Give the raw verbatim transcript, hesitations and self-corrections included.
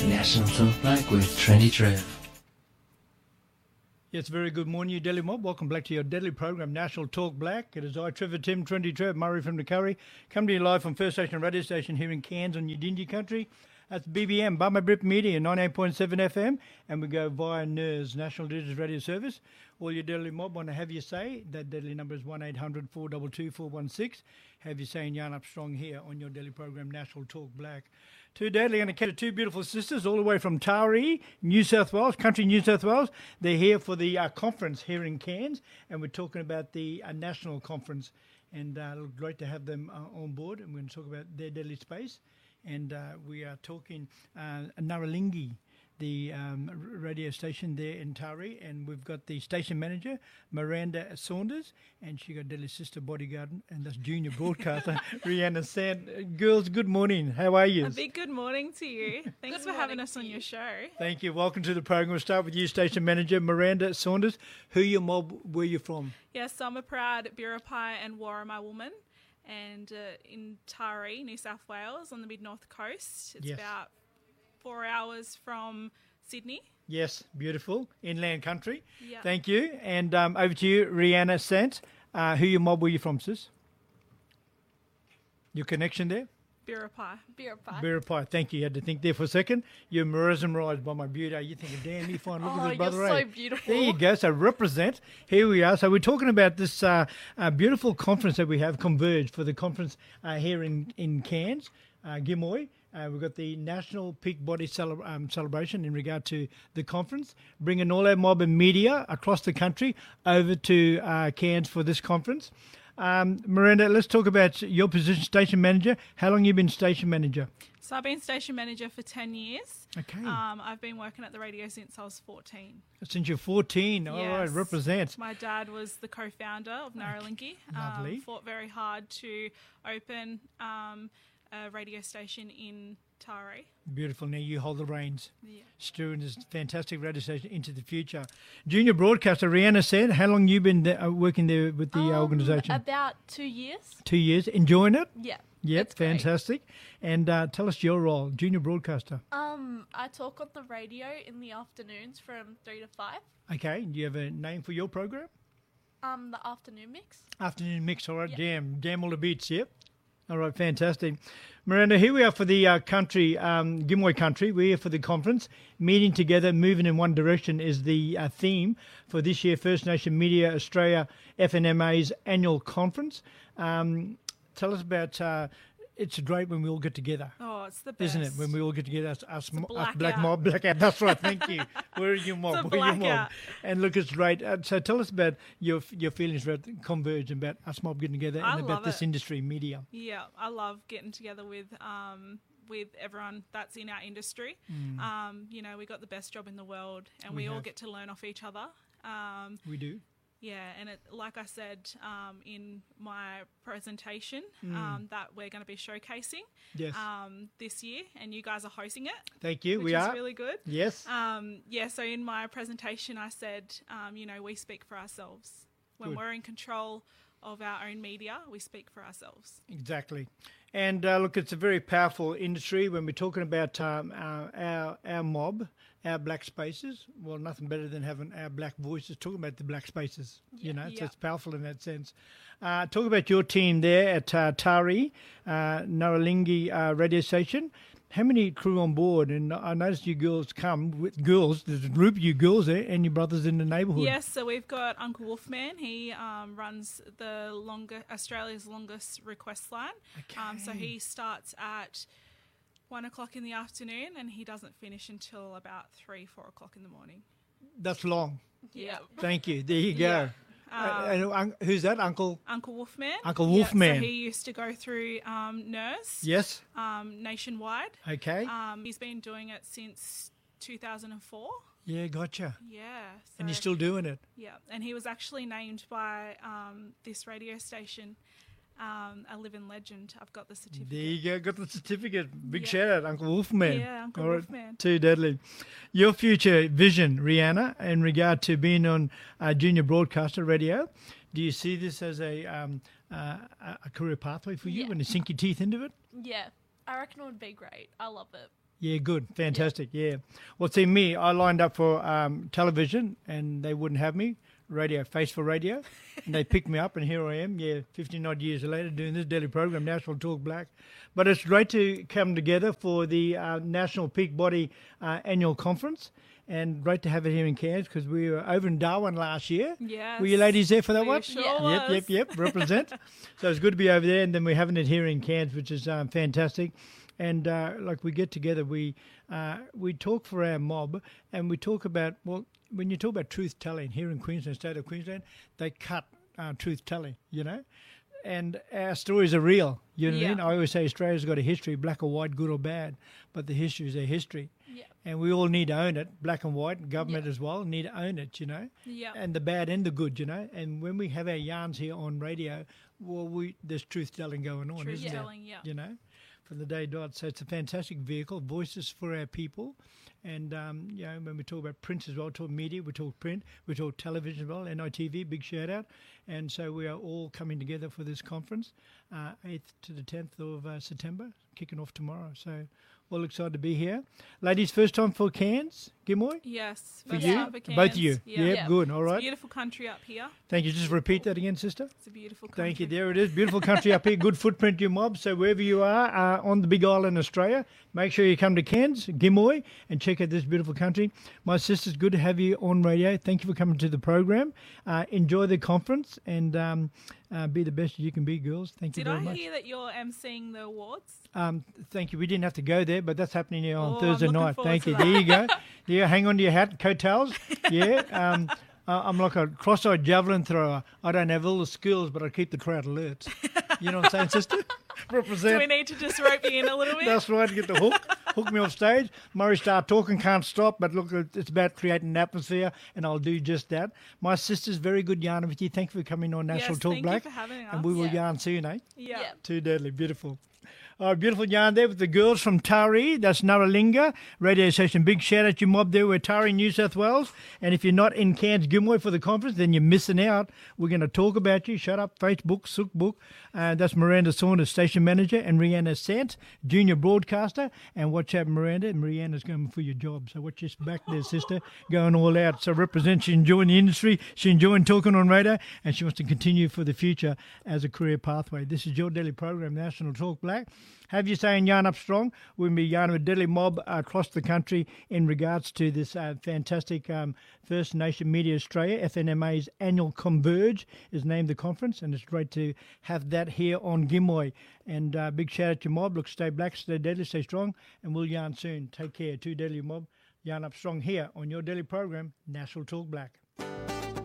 National Talk Black with Trendy Trev. Yes, very good morning, you Delhi mob. Welcome back to your Deadly program, National Talk Black. It is I, Trevor Tim, Trendy Trev, Murray from the Curry. Come to you live from First Station Radio Station here in Cairns on Yidindi Country. That's B B M, Bama Brip Media, ninety-eight point seven F M. And we go via N E R S, National Digital Radio Service. All your Deadly mob want to have you say. That Deadly number is one eight hundred four two two four one six. Have you saying yarn up strong here on your Deadly program, National Talk Black. Two Deadly going to catch two beautiful sisters all the way from Taree, New South Wales, country New South Wales. They're here for the uh, conference here in Cairns, and we're talking about the uh, national conference. And uh, great to have them uh, on board, and we're going to talk about their Deadly space. And uh, we are talking uh, Naralingi, the um, radio station there in Taree, and we've got the station manager, Miranda Saunders, and she got Deadly sister bodyguard, and that's junior broadcaster, Rihanna Sand. Girls, good morning. How are you? A big good morning to you. Thanks for having us on your show. Thank you. Welcome to the program. We'll start with you, station manager, Miranda Saunders. Who your mob, where you from? Yes, so I'm a proud Biripi and Warramah woman. And uh, in Taree, New South Wales, on the mid-north coast. It's yes. about four hours from Sydney. Yes, beautiful. Inland country. Yep. Thank you. And um, over to you, Rihanna Sant. Uh, who your mob were you from, sis? Your connection there? Biripi. Biripi. Biripi. Thank you. You had to think there for a second. You're mesmerised by my beauty. You're thinking, damn, you fine. Look oh, at this brother. You're so eh? beautiful. There you go. So represent. Here we are. So we're talking about this uh, uh, beautiful conference that we have, Converge, for the conference uh, here in, in Cairns, uh, Gimoy. Uh, we've got the National Peak Body Cele- um, Celebration in regard to the conference, bringing all our mob and media across the country over to uh, Cairns for this conference. Um, Miranda, let's talk about your position, station manager. How long have you been station manager? So I've been station manager for ten years. Okay. Um, I've been working at the radio since I was fourteen. Since you're fourteen. All right, Yes. represent. My dad was the co-founder of Naralingi. Lovely. Um, fought very hard to open um, a radio station in Taree. Beautiful. Now you hold the reins. Yeah. Steering this fantastic radio station into the future. Junior broadcaster, Rihanna said, how long you been there, uh, working there with the um, uh, organisation? About two years. Two years. Enjoying it? Yeah. Yep, it's great. fantastic. And uh, tell us your role, junior broadcaster. Um, I talk on the radio in the afternoons from three to five. Okay. Do you have a name for your program? Um, the afternoon mix. Afternoon mix. All right. Yep. Jam. Jam all the beats. Yep. All right, fantastic. Miranda, here we are for the uh, country, um, Gimoy country. We're here for the conference. Meeting together, moving in one direction is the uh, theme for this year, First Nation Media Australia F N M A's annual conference. Um, tell us about, uh, it's great when we all get together. Oh, it's the best. Isn't it? When we all get together, us, us, mo- us black blackout. mob, blackout. That's right, thank you. Where are you mob? It's a Where are you mob? blackout. And look, it's great. Uh, so tell us about your your feelings about Converge, about us mob getting together, I and about love this it. industry, media. Yeah, I love getting together with um, with everyone that's in our industry. Mm. Um, you know, we got the best job in the world, and We we, all have. get to learn off each other. Um, We do. yeah, and it, like I said um, in my presentation, Mm. um, that we're going to be showcasing Yes. um, this year, and you guys are hosting it, Thank you. which we is are. really good. Yes. Um, yeah, so in my presentation, I said, um, you know, we speak for ourselves. When Good. we're in control of our own media, we speak for ourselves. Exactly. And uh, look, it's a very powerful industry when we're talking about um, our, our our mob, our black spaces. Well, nothing better than having our black voices talking about the black spaces. You know, so Yeah. it's powerful in that sense. Uh, talk about your team there at uh, Taree, uh, Naralingi uh, radio station. How many crew on board? And I noticed you girls come with girls. There's a group of you girls there and your brothers in the neighbourhood. Yes, so we've got Uncle Wolfman. He um, runs the longer Australia's longest request line. Um, so he starts at one o'clock in the afternoon, and he doesn't finish until about three, four o'clock in the morning. That's long. Yeah. Thank you. There you go. Yeah. Uh, Um, and, un- who's that, Uncle? Uncle Wolfman. Uncle Yeah, Wolfman. So he used to go through um, Nurse Yes. um, nationwide. Okay. Um, he's been doing it since two thousand four. Yeah, gotcha. Yeah. So, And you're still doing it. Yeah, and he was actually named by um, this radio station um, a living legend. I've got the certificate. There you go. Got the certificate. Big Yeah. shout out, Uncle Wolfman. Yeah, Uncle All right, Wolfman. Too deadly. Your future vision, Rihanna, in regard to being on uh, junior broadcaster radio, do you see this as a um, uh, a career pathway for you Yeah. when you sink your teeth into it? Yeah, I reckon it would be great. I love it. Yeah, good. Fantastic. Yeah. Well, see, me, I lined up for um, television and they wouldn't have me. Radio, Face for Radio. And they picked me up and here I am, yeah, fifteen odd years later doing this daily program, National Talk Black. But it's great to come together for the uh, National Peak Body uh, Annual Conference. And great to have it here in Cairns because we were over in Darwin last year. Yes. Were you ladies there for that We one? sure Yep, was. yep, yep. Represent. So it's good to be over there. And then we're having it here in Cairns, which is um, fantastic. And uh, like we get together, we uh, we talk for our mob, and we talk about, well, when you talk about truth telling here in Queensland, state of Queensland, they cut uh, truth telling, you know, and our stories are real. You know what I Yeah. mean? I always say Australia's got a history, black or white, good or bad, but the history is their history. Yeah. And we all need to own it, black and white, government as well, need to own it, you know, Yeah. and the bad and the good, you know. And when we have our yarns here on radio, well, we there's truth telling going on, Truth isn't there? telling, yeah. You know, from the day dot. So it's a fantastic vehicle, voices for our people. And, um, you know, when we talk about print as well, we talk media, we talk print, we talk television as well, N I T V, big shout out. And so we are all coming together for this conference, uh, eighth to the tenth of uh, September, kicking off tomorrow. So all excited to be here. Ladies, first time for Cairns, Gimoy? Yes. For first you? time for Both of Cairns. you? Yeah. Yep, Yeah. good, all It's a right. beautiful country up here. Thank you. Just repeat that again, sister. It's a beautiful country. Thank you. There it is. Beautiful country up here. Good footprint, you mob. So wherever you are uh, on the Big Island, Australia, make sure you come to Cairns, Gimoy, and check out this beautiful country. My sisters, good to have you on radio. Thank you for coming to the program. Uh, enjoy the conference and um, uh, be the best you can be, girls. Thank you Did very I much. hear that you're emceeing the awards? Um, thank you. We didn't have to go there, but that's happening here on Oh, I'm Thursday looking night. forward Thank to you. that. There you go. Yeah, hang on to your hat, coattails. Yeah. Um, uh, I'm like a cross-eyed javelin thrower. I don't have all the skills, but I keep the crowd alert. You know what I'm saying, sister? Represent. Do we need to just rope you in a little bit? That's right, get the hook. Hook me off stage. Murray start talking, can't stop, but look, it's about creating an atmosphere, and I'll do just that. My sister's very good yarn with you. Thank you for coming on National Yes, Talk thank Black. you for having us. And we will Yeah. yarn soon, eh? yeah. Yeah. Too deadly, beautiful. All right, beautiful yarn there with the girls from Taree. That's Naralinga radio station. Big shout out to your mob there. We're Taree, New South Wales. And if you're not in Cairns Gilmore for the conference, then you're missing out. We're going to talk about you. Shut up, Facebook, Sookbook. Uh, that's Miranda Saunders, station manager, and Rihanna Sant, junior broadcaster. And watch out, Miranda. Marianna's going for your job. So watch this back there, sister, going all out. So represent, she's enjoying the industry. She's enjoying talking on radio. And she wants to continue for the future as a career pathway. This is your daily program, National Talk Black. Have you saying yarn up strong? We'll be yarning with Deadly Mob across the country in regards to this uh, fantastic um, First Nation Media Australia, F N M A's annual Converge is named the conference, and it's great to have that here on Gimoy. And uh, big shout out to Mob. Look, stay black, stay deadly, stay strong, and we'll yarn soon. Take care. To Deadly Mob, yarn up strong here on your daily program, National Talk Black.